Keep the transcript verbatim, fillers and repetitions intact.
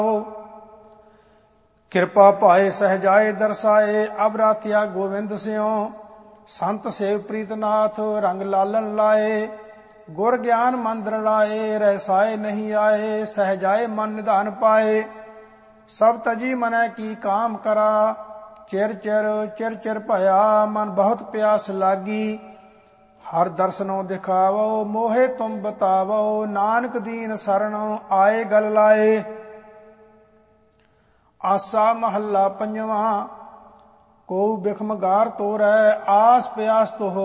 ਕਿਰਪਾ ਭਾਏ ਸਹਿਜਾਏ ਦਰਸਾਏ, ਅਬ ਰਾਤਿਆ ਗੋਵਿੰਦ ਸਿਉ। ਸੰਤ ਸੇਵ ਪ੍ਰੀਤਨਾਥ ਰੰਗ ਲਾਲਨ ਲਾਏ, ਗੁਰ ਗਿਆਨ ਮੰਦਰ ਲਾਏ, ਰਹਿਸਾਏ ਨਹੀਂ ਆਏ, ਸਹਿਜਾਏ ਮਨ ਨਿਧਾਨ ਪਾਏ। ਸਭ ਤਜੀ ਮਨੈ ਕੀ ਕਾਮ ਕਰਾ, ਚਿਰ ਚਿਰ ਚਿਰ ਚਿਰ ਭਇਆ, ਮਨ ਬਹੁਤ ਪਿਆਸ ਲਾਗੀ। ਹਰ ਦਰਸਨੋਂ ਦਿਖਾਵੋ, ਮੋਹੇ ਤੁਮ ਬਤਾਵੋ, ਨਾਨਕ ਦੀਨ ਸਰਣ ਆਏ ਗਲ ਲਾਏ। ਆਸਾ ਮਹੱਲਾ ਪੰਜਵਾਂ। ਕੋ ਬਿਖਮ ਗਾਰ ਤੋਰੈ, ਆਸ ਪਿਆਸ ਤੋ